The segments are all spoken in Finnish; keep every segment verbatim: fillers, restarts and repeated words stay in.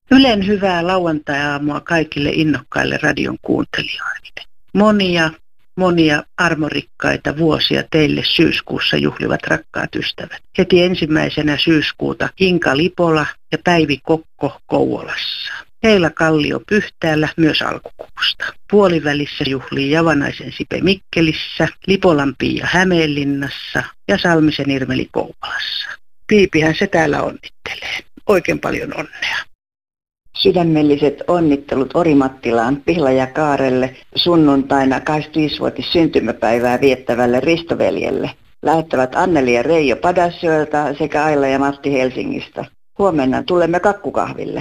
Ylen hyvää lauantai-aamua kaikille innokkaille radion kuuntelijoille. Monia, monia armorikkaita vuosia teille syyskuussa juhlivat rakkaat ystävät. Heti ensimmäisenä syyskuuta Inka Lipola ja Päivi Kokko Kouvolassa. Heillä Kallio Pyhtäällä myös alkukuusta. Puolivälissä juhlii Javanaisen Sipe Mikkelissä, Lipolan Pia Hämeenlinnassa ja Salmisen Irmeli Kouvolassa. Piipihän se täällä onnittelee. Oikein paljon onnea. Sydämelliset onnittelut Orimattilaan, Pihla ja Kaarelle sunnuntaina kaksikymmentäviisivuotis syntymäpäivää viettävälle Ristoveljelle. Lähettävät Anneli ja Reijo Padasjoelta sekä Aila ja Matti Helsingistä. Huomenna tulemme kakkukahville.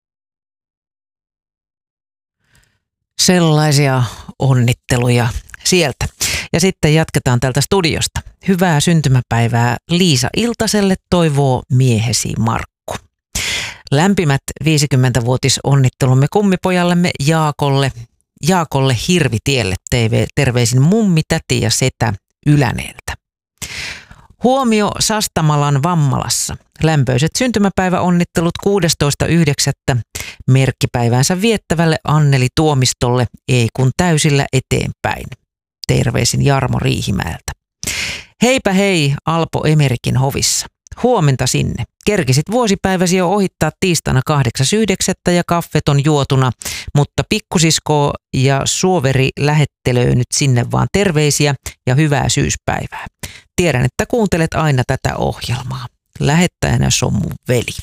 Sellaisia onnitteluja sieltä. Ja sitten jatketaan täältä studiosta. Hyvää syntymäpäivää Liisa Iltaselle toivoo miehesi Markku. Lämpimät viisikymmentävuotisonnittelumme kummipojallemme Jaakolle, Jaakolle Hirvitielle T V, terveisin mummi, täti ja setä Yläneeltä. Huomio Sastamalan Vammalassa. Lämpöiset syntymäpäiväonnittelut kuudestoista yhdeksättä merkkipäiväänsä viettävälle Anneli Tuomistolle, ei kun täysillä eteenpäin. Terveisin Jarmo Riihimäeltä. Heipä hei Alpo Emerikin hovissa. Huomenta sinne. Kerkisit vuosipäiväsi jo ohittaa tiistaina kahdeksas yhdeksättä ja kaffet on juotuna, mutta pikkusisko ja suoveri lähettelöö nyt sinne vaan terveisiä ja hyvää syyspäivää. Tiedän, että kuuntelet aina tätä ohjelmaa. Lähettäjänä se on mun veli.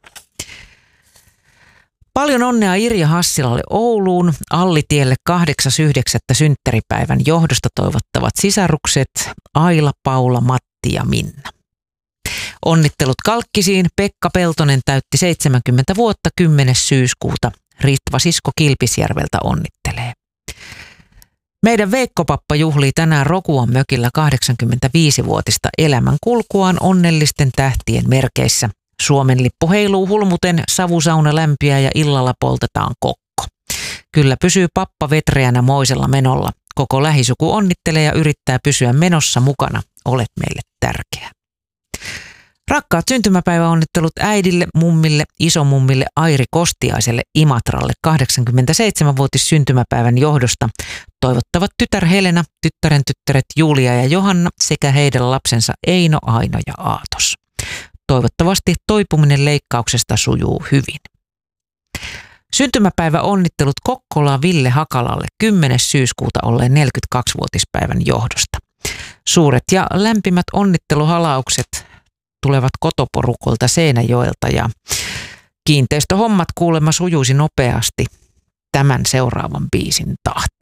Paljon onnea Irja Hassilalle Ouluun. Allitielle kahdeksas yhdeksättä synttäripäivän johdosta toivottavat sisarukset Aila, Paula, Matti ja Minna. Onnittelut Kalkkisiin. Pekka Peltonen täytti seitsemänkymmentä vuotta kymmenes syyskuuta. Ritva Sisko Kilpisjärveltä onnittelee. Meidän Veikko-pappa juhlii tänään Rokuan mökillä kahdeksankymmentäviisivuotista elämänkulkuaan onnellisten tähtien merkeissä. Suomen lippu heiluu hulmuten, savusauna lämpiää ja illalla poltetaan kokko. Kyllä pysyy pappa vetreänä moisella menolla. Koko lähisuku onnittelee ja yrittää pysyä menossa mukana. Olet meille tärkeä. Rakkaat syntymäpäiväonnittelut äidille, mummille, isomummille Airi Kostiaiselle Imatralle kahdeksankymmentäseitsemänvuotis syntymäpäivän johdosta toivottavat tytär Helena, tyttären tyttäret Julia ja Johanna sekä heidän lapsensa Eino, Aino ja Aatos. Toivottavasti toipuminen leikkauksesta sujuu hyvin. Syntymäpäiväonnittelut Kokkolaan Ville Hakalalle kymmenes syyskuuta olleen neljäkymmentäkaksivuotispäivän johdosta. Suuret ja lämpimät onnitteluhalaukset tulevat kotoporukolta Seinäjoelta ja kiinteistöhommat kuulemma sujuisi nopeasti tämän seuraavan biisin tahtiin.